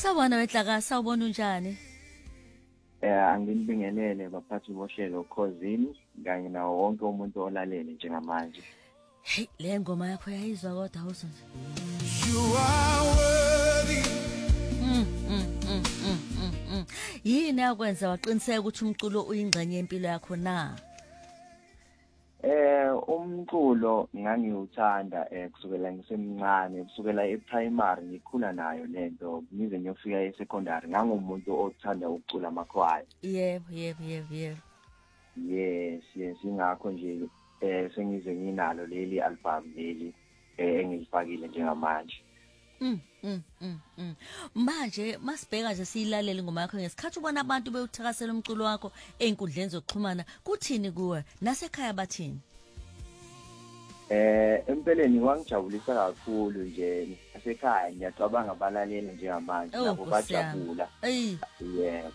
Sawubona wehlaka, sawubona unjani? Anginibingelele baphathi bohlelo Khosini kanye nawo wonke umuntu olalele njengamanje. Hey, le ngoma yakho yayizwa kodwa awuzo nje. You are worthy. Yini yakwenza waqiniseka ukuthi umculo uyingxenye yempilo yakho na? Umculo ngangiwuthanda kusukela ngisemncane, kusukela e-primary ngikhula nayo lento, ngize ngiyofika e-secondary ngangumuntu othanda ukucula amakhwaya. Yebo. Yes, ingakho nje sengize nginalo leli album leli engilifakile njengamanje. Manje masibheka nje siyilalele ingoma yakho ngesikhathi ubona abantu bewuthakasela umculo wakho einkundleni zokuxhumana kuthini kuwe nasekhaya bathini? Empeleni wangijabulisa kakhulu nje nasekhaya ngiyacabanga abalaleli njengamanje nabo bajabula. Yebo.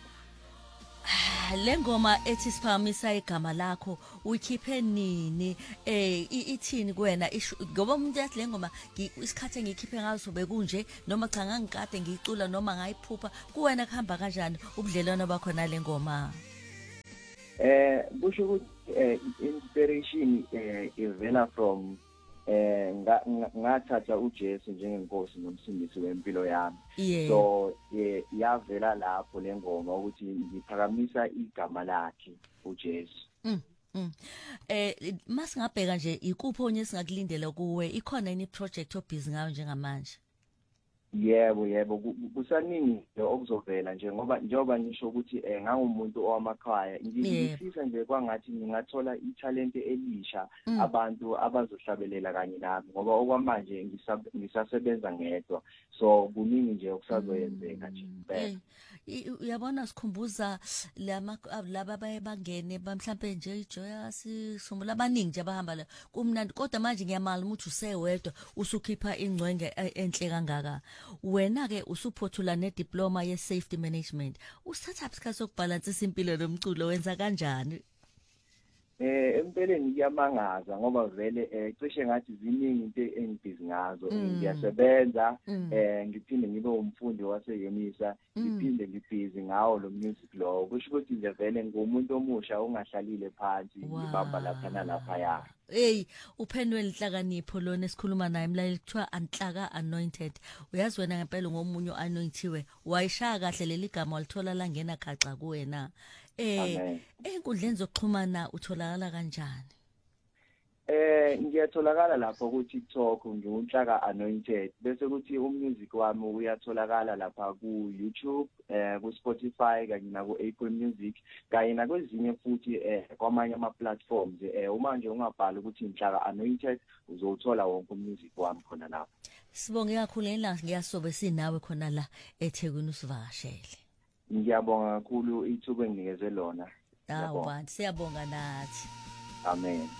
Le ngoma ethi siphamisa igama lakho uyikhiphe nini ithini kuwena ngoba umuntu yathi le ngoma isikhathi engikhiphe ngaso bekunje noma cha ngangikade ngiyicula noma ngayiphupha kuwena kuhamba kanjani ubudlelwano bakho nale ngoma? Busho ukuthi inspiration ivela from ngathatha uJesu njengenkosi nomsindisi wempilo yami. So yavela lapho le ngoma ukuthi ngiphakamisa igama lakhe uJesu. Masingabheka nje ikuphi onye singakulindela kuwe, ikhona yini project obhizi ngayo njengamanje? Yebo kusaningi okuzovela njengoba ngisho ukuthi ngangumuntu owamakhaya ngifisa nje kwangathi ngingathola italent elisha abantu abazohlabelela kanye nami ngoba okwamanje ngisasebenza ngedwa, so kuningi nje okusazoyenzeka nje impela. Uyabona sikhumbuza laba bayebangene mhlambe nje iJoyous sombula abaningi nje abahamba la kumnandi kodwa manje ngiyamala ukuthi usewedwa usukhipha ingcwenge enhle kangaka. Wena ke usuphothula nediploma ye-safety management. Usithatha isikhathi sokubhalansisa impilo nomculo wenza kanjani? Empeleni kuyamangaza ngoba vele cishe ngathi ziningi into engibhizi ngazo. Ngiyasebenza ngiphinde ngibe umfundi waseYemisa ngiphinde ngibhizi ngawo lo music law. Kusho ukuthi nje vele ngumuntu omusha ongahlalile phansi ngibamba lapha nalapha ya. Uphenduwe inhlakanipho lona esikhuluma naye emlaleli kuthiwa Anhlaka Anointed. Uyazi wena ngempela ngomunye anointiwe. Wayishaya kahle leli gama walithola la ngena khaxa kuwena. Einkundleni zokuxhumana utholakala kanjani? Ngiyatholakala lapho ku TikTok ngiwuNhlaka Anointed bese kuthi umusic wami uyatholakala lapha ku YouTube, ku Spotify kanye na ku Apple Music kanye nakwezinye futhi kwamanye ama platforms. Uma nje ungabhala ukuthi Nhlaka Anointed uzothola wonke umusic wami khona lapho. Sibonge kakhulu ngelanga ngiyasobe sinawe khona la eThekwini usivakashele. Ngiyabonga kakhulu ithuba enginikeze lona. Siyabonga nathi. Amen.